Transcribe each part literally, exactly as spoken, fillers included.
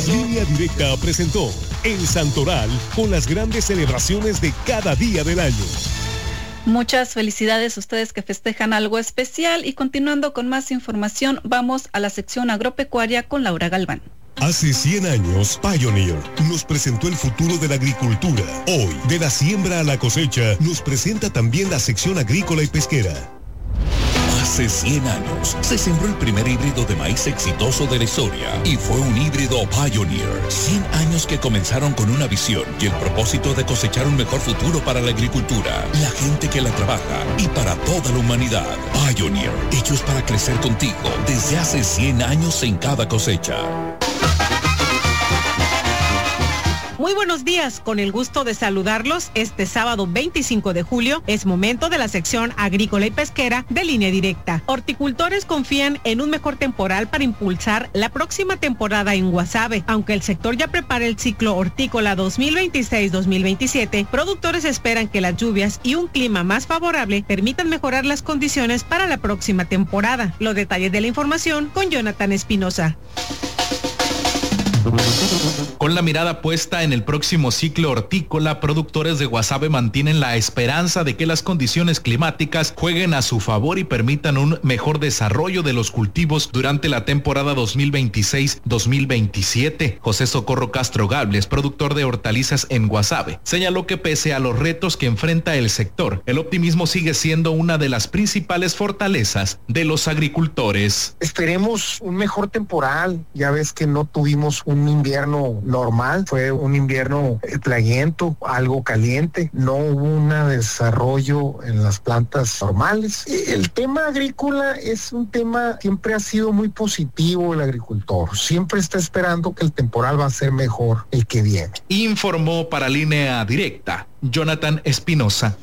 Línea Directa presentó El Santoral con las grandes celebraciones de cada día del año. Muchas felicidades a ustedes que festejan algo especial y continuando con más información, vamos a la sección agropecuaria con Laura Galván. Hace cien años, Pioneer nos presentó el futuro de la agricultura. Hoy, de la siembra a la cosecha, nos presenta también la sección agrícola y pesquera. Hace cien años se sembró el primer híbrido de maíz exitoso de la historia y fue un híbrido Pioneer. cien años que comenzaron con una visión y el propósito de cosechar un mejor futuro para la agricultura, la gente que la trabaja y para toda la humanidad. Pioneer, hechos para crecer contigo desde hace cien años en cada cosecha. Muy buenos días, con el gusto de saludarlos. Este sábado veinticinco de julio es momento de la sección agrícola y pesquera de Línea Directa. Horticultores confían en un mejor temporal para impulsar la próxima temporada en Guasave. Aunque el sector ya prepara el ciclo hortícola dos mil veintiséis dos mil veintisiete, productores esperan que las lluvias y un clima más favorable permitan mejorar las condiciones para la próxima temporada. Los detalles de la información con Jonathan Espinosa. Con la mirada puesta en el próximo ciclo hortícola, productores de Guasave mantienen la esperanza de que las condiciones climáticas jueguen a su favor y permitan un mejor desarrollo de los cultivos durante la temporada dos mil veintiséis dos mil veintisiete. José Socorro Castro Gables, productor de hortalizas en Guasave, señaló que pese a los retos que enfrenta el sector, el optimismo sigue siendo una de las principales fortalezas de los agricultores. Esperemos un mejor temporal. Ya ves que no tuvimos un invierno normal, fue un invierno plaguiento, algo caliente, no hubo un desarrollo en las plantas normales. El tema agrícola es un tema, siempre ha sido muy positivo el agricultor, siempre está esperando que el temporal va a ser mejor el que viene. Informó para Línea Directa, Jonathan Espinosa.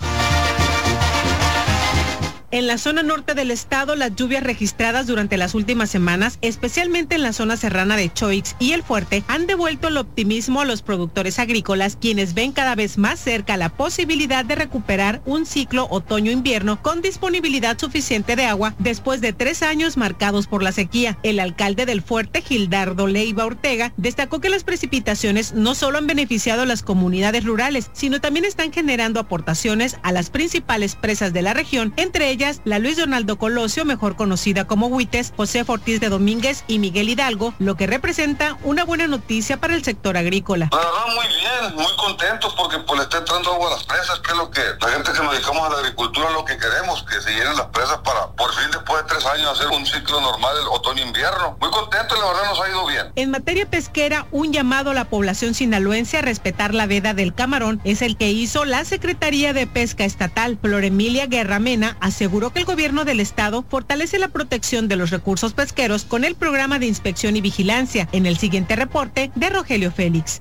En la zona norte del estado, las lluvias registradas durante las últimas semanas, especialmente en la zona serrana de Choix y El Fuerte, han devuelto el optimismo a los productores agrícolas, quienes ven cada vez más cerca la posibilidad de recuperar un ciclo otoño-invierno con disponibilidad suficiente de agua después de tres años marcados por la sequía. El alcalde del Fuerte, Gildardo Leiva Ortega, destacó que las precipitaciones no solo han beneficiado a las comunidades rurales, sino también están generando aportaciones a las principales presas de la región, entre ellas la Luis Donaldo Colosio, mejor conocida como Huites, José Ortiz de Domínguez y Miguel Hidalgo, lo que representa una buena noticia para el sector agrícola. La verdad, muy bien, muy contentos porque pues le está entrando agua a las presas, que es lo que la gente que nos dedicamos a la agricultura lo que queremos, que se llenen las presas para por fin después de tres años hacer un ciclo normal del otoño-invierno. Muy contentos, la verdad nos ha ido bien. En materia pesquera, un llamado a la población sinaloense a respetar la veda del camarón es el que hizo la Secretaría de Pesca Estatal. Flor Emilia Guerra Mena aseguró que el gobierno del estado fortalece la protección de los recursos pesqueros con el programa de inspección y vigilancia. En el siguiente reporte de Rogelio Félix.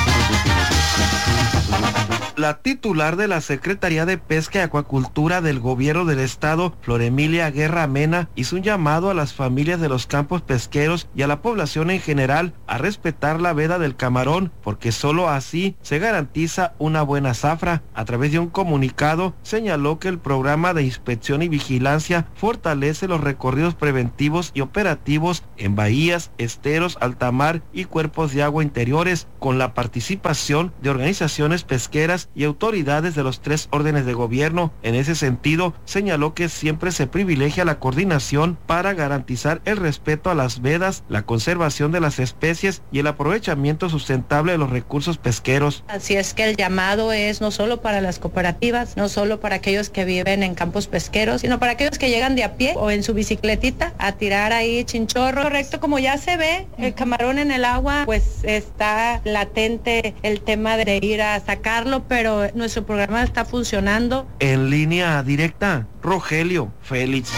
La titular de la Secretaría de Pesca y Acuacultura del Gobierno del Estado, Flor Emilia Guerra Mena, hizo un llamado a las familias de los campos pesqueros y a la población en general a respetar la veda del camarón, porque solo así se garantiza una buena zafra. A través de un comunicado, señaló que el programa de inspección y vigilancia fortalece los recorridos preventivos y operativos en bahías, esteros, altamar y cuerpos de agua interiores, con la participación de organizaciones pesqueras y autoridades de los tres órdenes de gobierno. En ese sentido, señaló que siempre se privilegia la coordinación para garantizar el respeto a las vedas, la conservación de las especies y el aprovechamiento sustentable de los recursos pesqueros. Así es que el llamado es no solo para las cooperativas, no solo para aquellos que viven en campos pesqueros, sino para aquellos que llegan de a pie o en su bicicletita a tirar ahí chinchorro. Correcto, como ya se ve, el camarón en el agua, pues está latente el tema de ir a sacarlo, pero pero nuestro programa está funcionando. En Línea Directa, Rogelio Félix.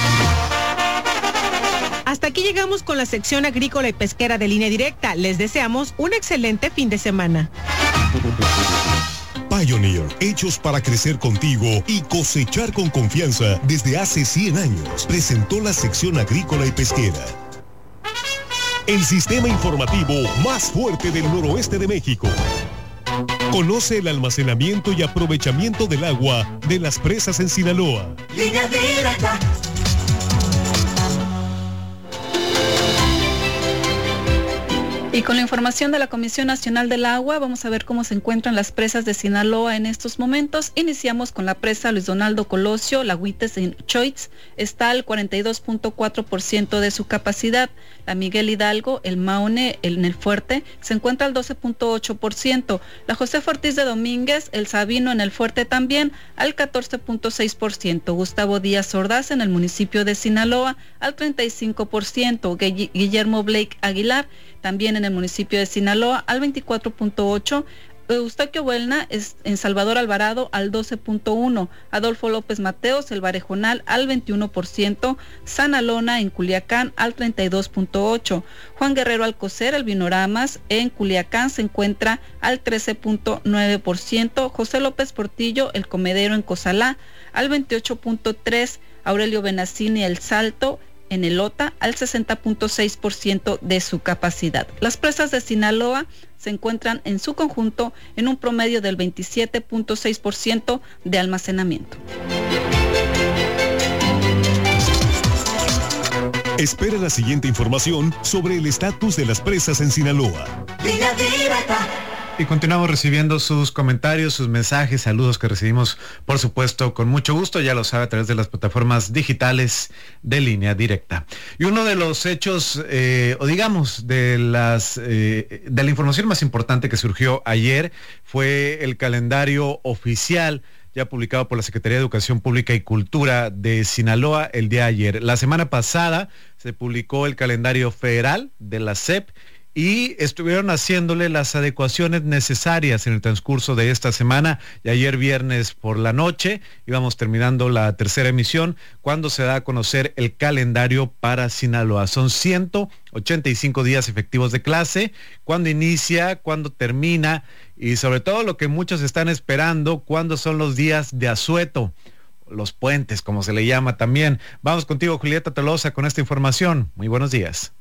Hasta aquí llegamos con la sección agrícola y pesquera de Línea Directa. Les deseamos un excelente fin de semana. Pioneer, hechos para crecer contigo y cosechar con confianza desde hace cien años, presentó la sección agrícola y pesquera. El sistema informativo más fuerte del noroeste de México. Conoce el almacenamiento y aprovechamiento del agua de las presas en Sinaloa. Línea Directa. Y con la información de la Comisión Nacional del Agua, vamos a ver cómo se encuentran las presas de Sinaloa en estos momentos. Iniciamos con la presa Luis Donaldo Colosio, la Huites en Choix, está al cuarenta y dos punto cuatro por ciento de su capacidad. La Miguel Hidalgo, el Maone, el, en el Fuerte, se encuentra al doce punto ocho por ciento. La José Ortiz de Domínguez, el Sabino en el Fuerte también, al catorce punto seis por ciento. Gustavo Díaz Ordaz en el municipio de Sinaloa, al treinta y cinco por ciento. Guillermo Blake Aguilar, también en el municipio de Sinaloa, al veinticuatro punto ocho por ciento. Eustaquio Buelna es en Salvador Alvarado al doce punto uno por ciento. Adolfo López Mateos, el Barejonal, al veintiuno por ciento. San Alona en Culiacán al treinta y dos punto ocho por ciento. Juan Guerrero Alcocer, el Vinoramas en Culiacán se encuentra al trece punto nueve por ciento. José López Portillo, el Comedero en Cozalá, al veintiocho punto tres por ciento. Aurelio Benacini, el Salto en el Ota, al sesenta punto seis por ciento de su capacidad. Las presas de Sinaloa se encuentran en su conjunto en un promedio del veintisiete punto seis por ciento de almacenamiento. Espera la siguiente información sobre el estatus de las presas en Sinaloa. Y continuamos recibiendo sus comentarios, sus mensajes, saludos que recibimos, por supuesto, con mucho gusto, ya lo sabe, a través de las plataformas digitales de Línea Directa. Y uno de los hechos, eh, o digamos, de las eh, de la información más importante que surgió ayer fue el calendario oficial ya publicado por la Secretaría de Educación Pública y Cultura de Sinaloa el día de ayer. La semana pasada se publicó el calendario federal de la S E P, y estuvieron haciéndole las adecuaciones necesarias en el transcurso de esta semana, y ayer viernes por la noche íbamos terminando la tercera emisión cuando se da a conocer el calendario para Sinaloa. Son ciento ochenta y cinco días efectivos de clase, cuándo inicia, cuándo termina, y sobre todo lo que muchos están esperando, cuándo son los días de asueto, los puentes, como se le llama también. Vamos contigo, Julieta Tolosa, con esta información. Muy buenos días.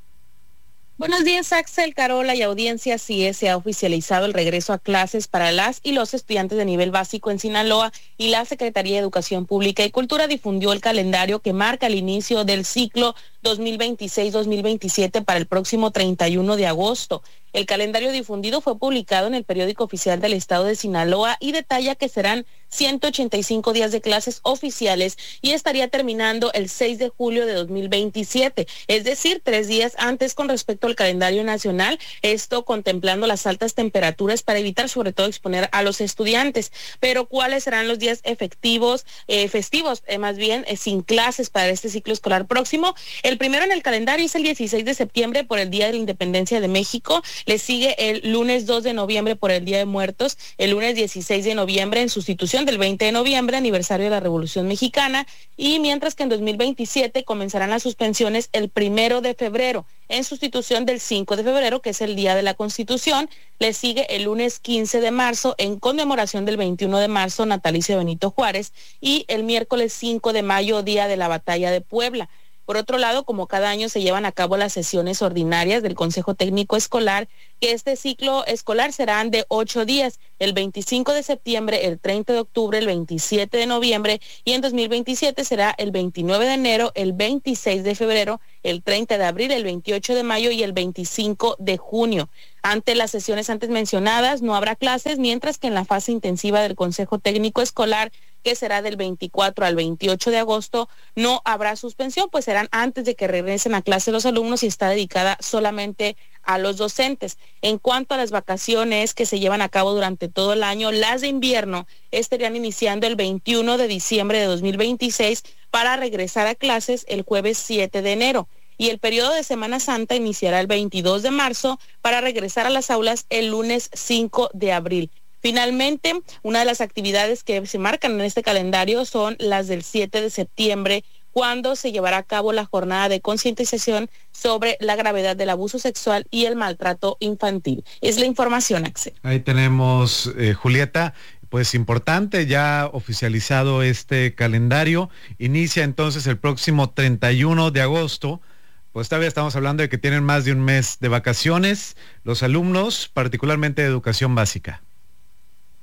Buenos días, Axel, Carola y audiencia. Sí, se ha oficializado el regreso a clases para las y los estudiantes de nivel básico en Sinaloa, y la Secretaría de Educación Pública y Cultura difundió el calendario que marca el inicio del ciclo dos mil veintiséis dos mil veintisiete para el próximo treinta y uno de agosto. El calendario difundido fue publicado en el periódico oficial del estado de Sinaloa y detalla que serán ciento ochenta y cinco días de clases oficiales y estaría terminando el seis de julio de dos mil veintisiete, es decir, tres días antes con respecto al calendario nacional, esto contemplando las altas temperaturas para evitar sobre todo exponer a los estudiantes. Pero ¿cuáles serán los días efectivos, eh, festivos, eh, más bien eh, sin clases para este ciclo escolar próximo? El primero en el calendario es el dieciséis de septiembre por el Día de la Independencia de México. Le sigue el lunes dos de noviembre por el Día de Muertos, el lunes dieciséis de noviembre en sustitución del veinte de noviembre, aniversario de la Revolución Mexicana, y mientras que en dos mil veintisiete comenzarán las suspensiones el primero de febrero, en sustitución del cinco de febrero, que es el Día de la Constitución. Le sigue el lunes quince de marzo en conmemoración del veintiuno de marzo, natalicio de Benito Juárez, y el miércoles cinco de mayo, Día de la Batalla de Puebla. Por otro lado, como cada año se llevan a cabo las sesiones ordinarias del Consejo Técnico Escolar, que este ciclo escolar serán de ocho días, el veinticinco de septiembre, el treinta de octubre, el veintisiete de noviembre, y en dos mil veintisiete será el veintinueve de enero, el veintiséis de febrero, el treinta de abril, el veintiocho de mayo y el veinticinco de junio. Ante las sesiones antes mencionadas no habrá clases, mientras que en la fase intensiva del Consejo Técnico Escolar, que será del veinticuatro al veintiocho de agosto, no habrá suspensión, pues serán antes de que regresen a clase los alumnos y está dedicada solamente a los docentes. En cuanto a las vacaciones que se llevan a cabo durante todo el año, las de invierno estarían iniciando el veintiuno de diciembre de dos mil veintiséis para regresar a clases el jueves siete de enero. Y el periodo de Semana Santa iniciará el veintidós de marzo para regresar a las aulas el lunes cinco de abril. Finalmente, una de las actividades que se marcan en este calendario son las del siete de septiembre, cuando se llevará a cabo la jornada de concientización sobre la gravedad del abuso sexual y el maltrato infantil. Es la información, Axel. Ahí tenemos, eh, Julieta. Pues importante, ya oficializado este calendario. Inicia entonces el próximo treinta y uno de agosto. Pues todavía estamos hablando de que tienen más de un mes de vacaciones los alumnos, particularmente de educación básica.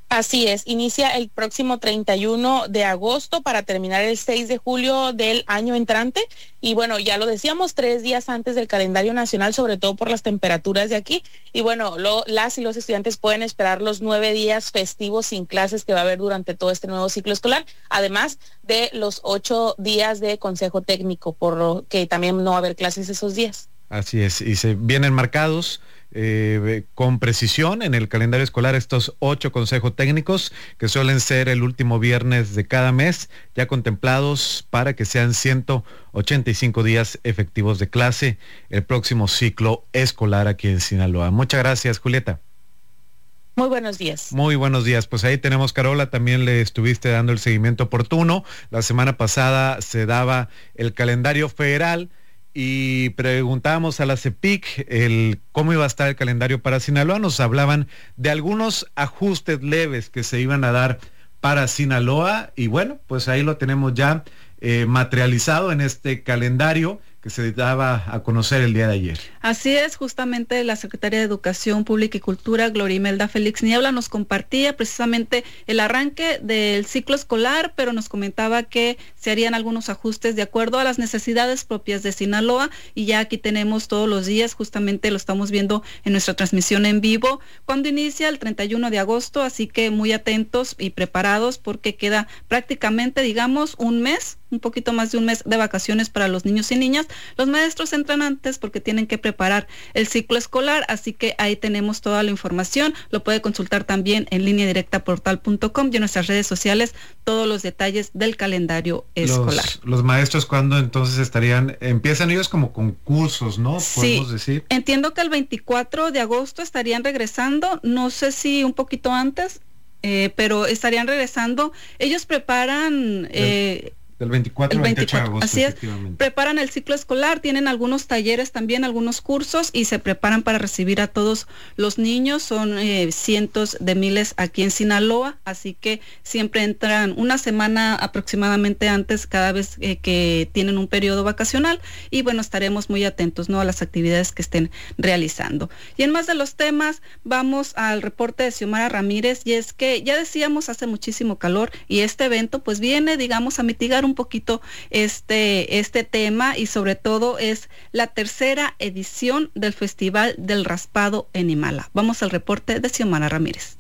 Así es, inicia el próximo treinta y uno de agosto para terminar el seis de julio del año entrante. Y bueno, ya lo decíamos, tres días antes del calendario nacional, sobre todo por las temperaturas de aquí. Y bueno, lo, las y los estudiantes pueden esperar los nueve días festivos sin clases que va a haber durante todo este nuevo ciclo escolar, además de los ocho días de consejo técnico, por lo que también no va a haber clases esos días. Así es, y se vienen marcados eh, con precisión en el calendario escolar estos ocho consejos técnicos que suelen ser el último viernes de cada mes, ya contemplados para que sean ciento ochenta y cinco días efectivos de clase el próximo ciclo escolar aquí en Sinaloa. Muchas gracias, Julieta. Muy buenos días. Muy buenos días. Pues ahí tenemos, Carola, también le estuviste dando el seguimiento oportuno. La semana pasada se daba el calendario federal y preguntábamos a la CEPIC el cómo iba a estar el calendario para Sinaloa. Nos hablaban de algunos ajustes leves que se iban a dar para Sinaloa y bueno, pues ahí lo tenemos ya eh, materializado en este calendario que se daba a conocer el día de ayer. Así es, justamente la Secretaria de Educación Pública y Cultura, Gloria Imelda Félix Niebla, nos compartía precisamente el arranque del ciclo escolar, pero nos comentaba que se harían algunos ajustes de acuerdo a las necesidades propias de Sinaloa, y ya aquí tenemos todos los días, justamente lo estamos viendo en nuestra transmisión en vivo, cuando inicia el treinta y uno de agosto, así que muy atentos y preparados porque queda prácticamente, digamos, un mes, un poquito más de un mes de vacaciones para los niños y niñas. Los maestros entran antes porque tienen que preparar el ciclo escolar, así que ahí tenemos toda la información. Lo puede consultar también en línea directa portal punto com y en nuestras redes sociales todos los detalles del calendario escolar. Los, los maestros, ¿cuándo entonces estarían? Empiezan ellos como concursos, ¿no? Podemos sí, decir. Entiendo que el veinticuatro de agosto estarían regresando, no sé si un poquito antes, eh, pero estarían regresando. Ellos preparan... Eh, Del veinticuatro al veintiocho de agosto, así es, preparan el ciclo escolar, tienen algunos talleres también, algunos cursos y se preparan para recibir a todos los niños, son eh, cientos de miles aquí en Sinaloa, así que siempre entran una semana aproximadamente antes cada vez eh, que tienen un periodo vacacional y bueno, estaremos muy atentos, ¿no?, a las actividades que estén realizando. Y en más de los temas, vamos al reporte de Xiomara Ramírez, y es que ya decíamos hace muchísimo calor y este evento pues viene, digamos, a mitigar un un poquito este, este tema, y sobre todo es la tercera edición del Festival del Raspado en Imala. Vamos al reporte de Xiomara Ramírez.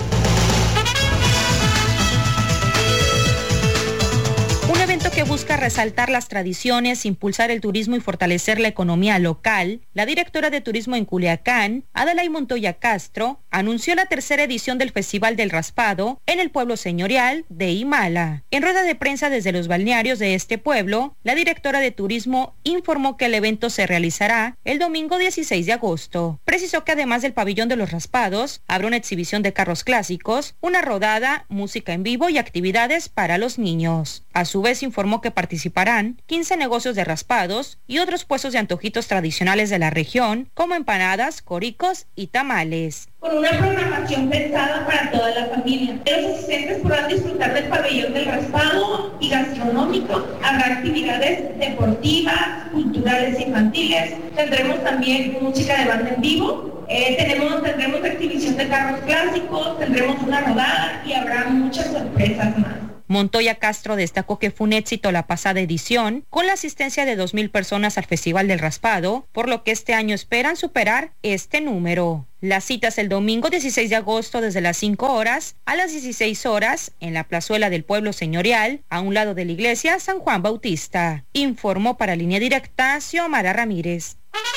Un evento que busca resaltar las tradiciones, impulsar el turismo y fortalecer la economía local. La directora de turismo en Culiacán, Adelaide Montoya Castro, anunció la tercera edición del Festival del Raspado en el pueblo señorial de Imala. En rueda de prensa desde los balnearios de este pueblo, la directora de turismo informó que el evento se realizará el domingo dieciséis de agosto. Precisó que además del pabellón de los raspados, habrá una exhibición de carros clásicos, una rodada, música en vivo y actividades para los niños. A su vez informó que participarán quince negocios de raspados y otros puestos de antojitos tradicionales de la región, como empanadas, coricos y tamales. Con una programación pensada para toda la familia. Los asistentes podrán disfrutar del pabellón del raspado y gastronómico. Habrá actividades deportivas, culturales e infantiles. Tendremos también música de banda en vivo. Eh, tenemos, tendremos exhibición de carros clásicos, tendremos una rodada y habrá muchas sorpresas más. Montoya Castro destacó que fue un éxito la pasada edición, con la asistencia de dos mil personas al Festival del Raspado, por lo que este año esperan superar este número. La cita es el domingo dieciséis de agosto desde las cinco horas a las dieciséis horas en la plazuela del pueblo señorial, a un lado de la iglesia San Juan Bautista. Informó para Línea Directa Xiomara Ramírez.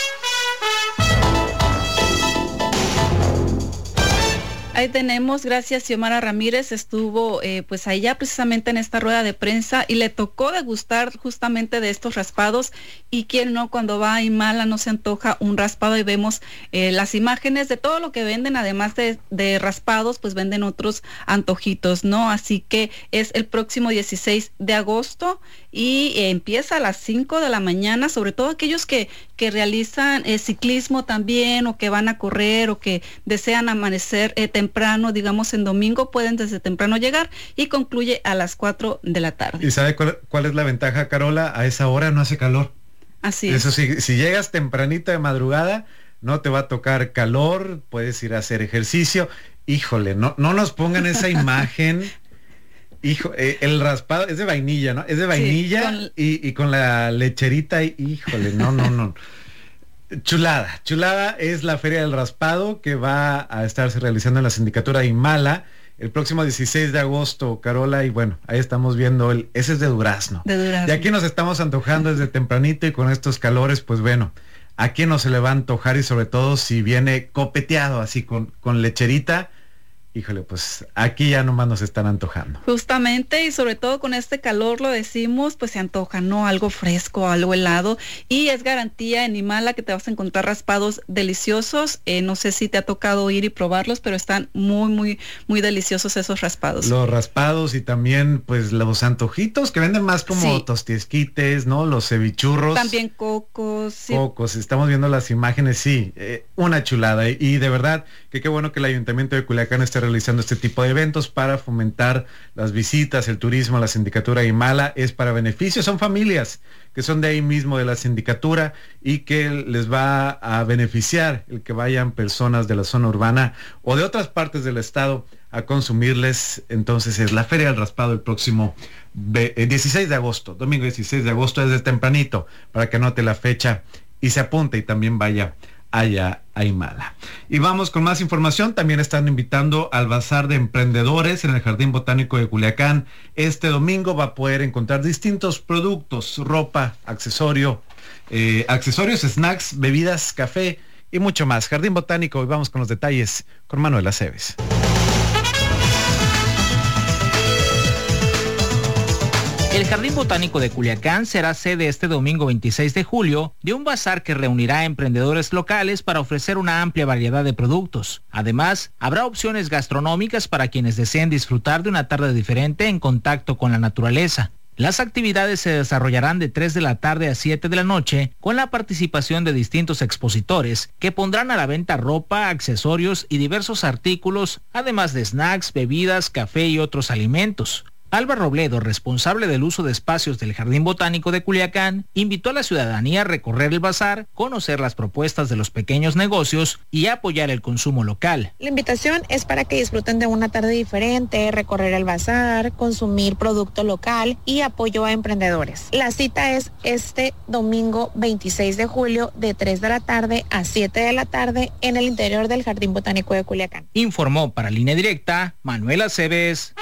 Ahí tenemos, gracias Xiomara Ramírez, estuvo eh, pues allá precisamente en esta rueda de prensa y le tocó degustar justamente de estos raspados, y quien no, cuando va a Imala no se antoja un raspado, y vemos eh, las imágenes de todo lo que venden, además de, de raspados, pues venden otros antojitos, ¿no? Así que es el próximo dieciséis de agosto y eh, empieza a las cinco de la mañana, sobre todo aquellos que, que realizan eh, ciclismo también, o que van a correr, o que desean amanecer eh, temprano, digamos en domingo, pueden desde temprano llegar, y concluye a las cuatro de la tarde. ¿Y sabe cuál, cuál es la ventaja, Carola? A esa hora no hace calor. Así es. Eso sí, si llegas tempranito de madrugada, no te va a tocar calor, puedes ir a hacer ejercicio, Híjole, no, no nos pongan esa imagen. Hijo, eh, el raspado es de vainilla, ¿no? Es de vainilla sí, con... Y, y con la lecherita, y, híjole, no, no, no. Chulada, chulada es la Feria del Raspado que va a estarse realizando en la Sindicatura de Imala el próximo dieciséis de agosto, Carola, y bueno, ahí estamos viendo, el, ese es de durazno. De durazno. Y aquí nos estamos antojando desde tempranito y con estos calores, pues bueno, ¿a quién no se le va a antojar? Y sobre todo si viene copeteado así con, con lecherita. Híjole, pues aquí ya nomás nos están antojando. Justamente, y sobre todo con este calor lo decimos, pues se antoja, ¿no? Algo fresco, algo helado, y es garantía en Imala que te vas a encontrar raspados deliciosos. Eh, no sé si te ha tocado ir y probarlos, pero están muy, muy, muy deliciosos esos raspados. Los raspados y también, pues, los antojitos que venden más como sí. tostiesquites, ¿no? Los cevichurros. También cocos. Sí. Cocos, estamos viendo las imágenes, sí, eh, una chulada. Y, y de verdad, que qué bueno que el Ayuntamiento de Culiacán esté realizando este tipo de eventos para fomentar las visitas, el turismo, la sindicatura de Imala. Es para beneficio, son familias que son de ahí mismo de la sindicatura y que les va a beneficiar el que vayan personas de la zona urbana o de otras partes del estado a consumirles. Entonces es la Feria del Raspado el próximo dieciséis de agosto, domingo dieciséis de agosto, desde tempranito, para que anote la fecha y se apunte y también vaya allá a Imala. Y vamos con más información. También están invitando al Bazar de Emprendedores en el Jardín Botánico de Culiacán. Este domingo va a poder encontrar distintos productos, ropa, accesorio, eh, accesorios, snacks, bebidas, café y mucho más. Jardín Botánico, y vamos con los detalles con Manuela Cebes. El Jardín Botánico de Culiacán será sede este domingo veintiséis de julio de un bazar que reunirá a emprendedores locales para ofrecer una amplia variedad de productos. Además, habrá opciones gastronómicas para quienes deseen disfrutar de una tarde diferente en contacto con la naturaleza. Las actividades se desarrollarán de tres de la tarde a siete de la noche con la participación de distintos expositores que pondrán a la venta ropa, accesorios y diversos artículos, además de snacks, bebidas, café y otros alimentos. Alba Robledo, responsable del uso de espacios del Jardín Botánico de Culiacán, invitó a la ciudadanía a recorrer el bazar, conocer las propuestas de los pequeños negocios y apoyar el consumo local. La invitación es para que disfruten de una tarde diferente, recorrer el bazar, consumir producto local y apoyo a emprendedores. La cita es este domingo veintiséis de julio de tres de la tarde a siete de la tarde en el interior del Jardín Botánico de Culiacán. Informó para Línea Directa Manuela Cebes.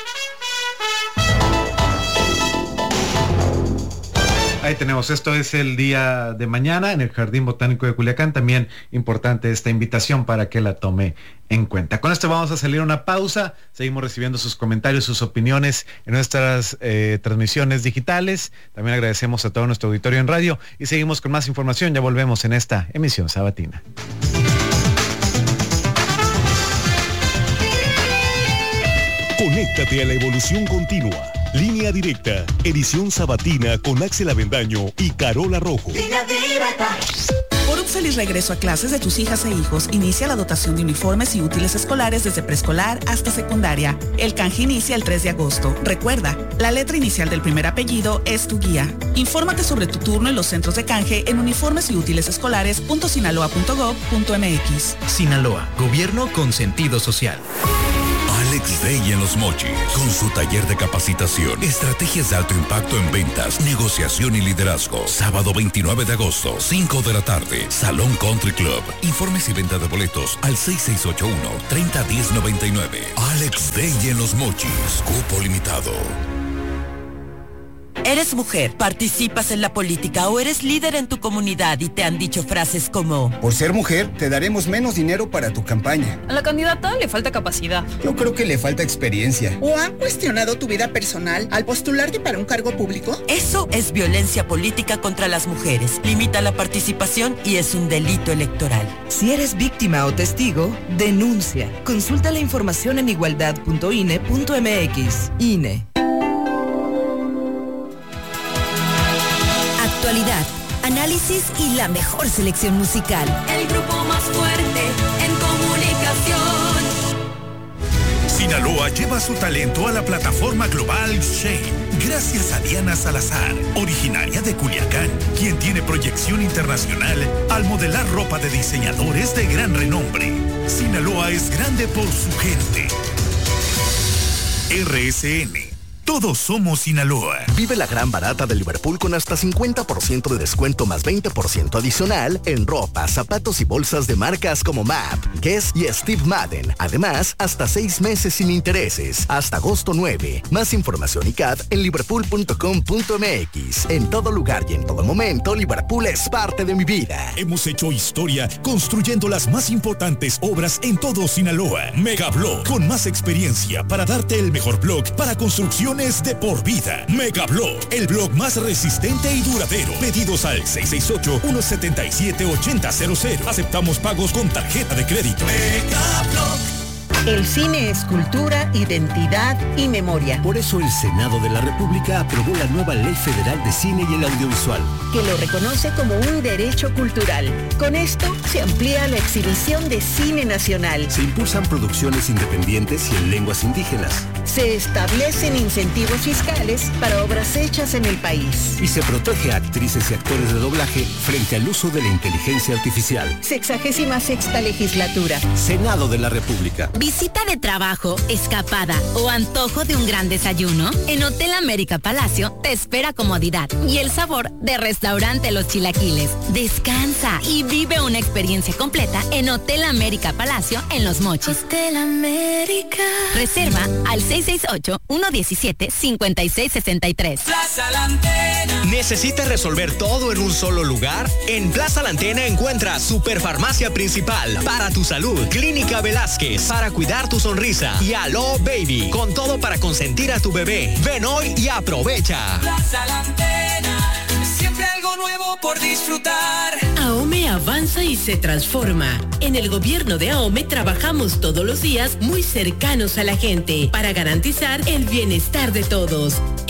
Ahí tenemos, esto es el día de mañana en el Jardín Botánico de Culiacán. También importante esta invitación para que la tome en cuenta. Con esto vamos a salir a una pausa. Seguimos recibiendo sus comentarios, sus opiniones en nuestras eh, transmisiones digitales. También agradecemos a todo nuestro auditorio en radio y seguimos con más información. Ya volvemos en esta emisión sabatina. Conéctate a la evolución continua. Línea Directa, edición sabatina con Axel Avendaño y Carola Rojo. Línea Directa. Por un feliz regreso a clases de tus hijas e hijos, inicia la dotación de uniformes y útiles escolares desde preescolar hasta secundaria. El canje inicia el tres de agosto. Recuerda, la letra inicial del primer apellido es tu guía. Infórmate sobre tu turno en los centros de canje en uniformes y útiles escolares punto sinaloa punto gob punto mx. Sinaloa, gobierno con sentido social. Alex Day en Los Mochis, con su taller de capacitación, estrategias de alto impacto en ventas, negociación y liderazgo. Sábado veintinueve de agosto, cinco de la tarde, Salón Country Club. Informes y venta de boletos al seis seis ocho uno, tres cero uno cero nueve nueve. Alex Day en Los Mochis, cupo limitado. Eres mujer, participas en la política o eres líder en tu comunidad y te han dicho frases como: por ser mujer, te daremos menos dinero para tu campaña. A la candidata le falta capacidad. Yo creo que le falta experiencia. ¿O han cuestionado tu vida personal al postularte para un cargo público? Eso es violencia política contra las mujeres. Limita la participación y es un delito electoral. Si eres víctima o testigo, denuncia. Consulta la información en igualdad punto ine punto mx. I N E. Actualidad, análisis y la mejor selección musical. El grupo más fuerte en comunicación. Sinaloa lleva su talento a la plataforma global Shane, gracias a Diana Salazar, originaria de Culiacán, quien tiene proyección internacional al modelar ropa de diseñadores de gran renombre. Sinaloa es grande por su gente. R S N. Todos somos Sinaloa. Vive la gran barata de Liverpool con hasta cincuenta por ciento de descuento más veinte por ciento adicional en ropa, zapatos y bolsas de marcas como M A P, Guess y Steve Madden. Además, hasta seis meses sin intereses, hasta agosto nueve. Más información y C A D en liverpool punto com punto m x. En todo lugar y en todo momento, Liverpool es parte de mi vida. Hemos hecho historia construyendo las más importantes obras en todo Sinaloa. Megablock, con más experiencia para darte el mejor block para construcciones de por vida. Megablock, el blog más resistente y duradero. Pedidos al seis seis ocho, uno siete siete, ocho cero cero cero. Aceptamos pagos con tarjeta de crédito. Megablock. El cine es cultura, identidad y memoria. Por eso el Senado de la República aprobó la nueva Ley Federal de Cine y el Audiovisual, que lo reconoce como un derecho cultural. Con esto se amplía la exhibición de cine nacional. Se impulsan producciones independientes y en lenguas indígenas. Se establecen incentivos fiscales para obras hechas en el país. Y se protege a actrices y actores de doblaje frente al uso de la inteligencia artificial. Sexagésima sexta legislatura. Senado de la República. Visita de trabajo, escapada o antojo de un gran desayuno. En Hotel América Palacio te espera comodidad y el sabor de Restaurante Los Chilaquiles. Descansa y vive una experiencia completa en Hotel América Palacio en Los Mochis. Hotel América. Reserva al seis seis ocho, uno uno siete, cinco seis seis tres. Plaza La Antena. ¿Necesitas resolver todo en un solo lugar? En Plaza La Antena encuentras Superfarmacia Principal, para tu salud, Clínica Velázquez, para cuidar tu sonrisa, y Alo Baby, con todo para consentir a tu bebé. Ven hoy y aprovecha. Plaza La Antena, siempre algo nuevo por disfrutar. AOME avanza y se transforma. En el gobierno de AOME trabajamos todos los días muy cercanos a la gente para garantizar el bienestar de todos.